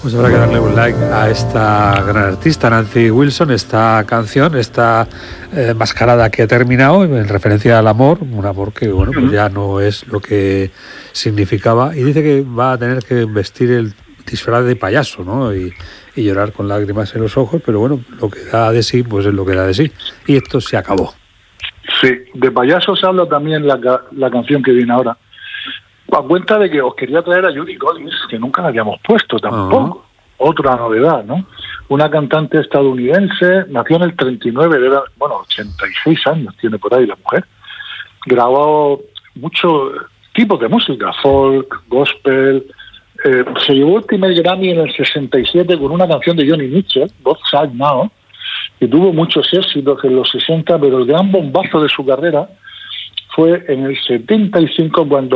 Pues habrá que darle un like a esta gran artista, Nancy Wilson, esta canción, esta mascarada que ha terminado en referencia al amor, un amor que, bueno, pues ya no es lo que significaba. Y dice que va a tener que vestir el disfraz de payaso, ¿no? Y llorar con lágrimas en los ojos, pero bueno, lo que da de sí, pues es lo que da de sí. Y esto se acabó. Sí, de payaso se habla también la canción que viene ahora. A cuenta de que os quería traer a Judy Collins, que nunca la habíamos puesto tampoco. Otra novedad, ¿no? Una cantante estadounidense, nació en el 39, era, 86 años tiene por ahí la mujer. Grabó muchos tipos de música, folk, gospel. Se llevó el primer Grammy en el 67 con una canción de Johnny Mitchell, Both Sides Now, que tuvo muchos éxitos en los 60, pero el gran bombazo de su carrera fue en el 75 cuando